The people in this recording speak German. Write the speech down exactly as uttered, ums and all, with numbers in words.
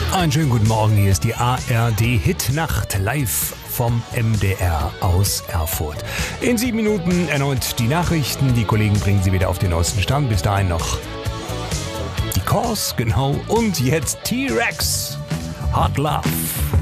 Einen schönen guten Morgen, hier ist die A R D-Hitnacht live vom M D R aus Erfurt. In sieben Minuten erneut die Nachrichten, die Kollegen bringen sie wieder auf den neuesten Stand. Bis dahin noch die Cause, genau, und jetzt T-Rex, Hot Love.